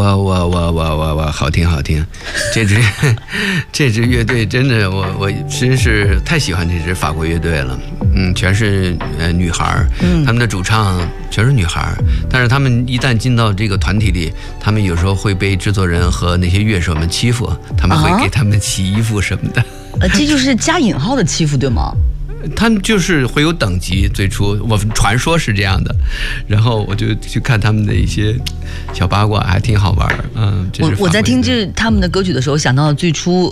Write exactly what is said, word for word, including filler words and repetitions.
我我我我我我好听好听，这支这支乐队真的我我真是太喜欢这支法国乐队了，嗯，全是呃女孩，嗯，他们的主唱全是女孩，但是他们一旦进到这个团体里，他们有时候会被制作人和那些乐手们欺负，他们会给他们洗衣服什么的。 呃，这就是加引号的欺负，对吗？ 他们就是会有等级，最初我传说是这样的，然后我就去看他们的一些小八卦，还挺好玩。嗯， 我我在听这他们的歌曲的时候，想到最初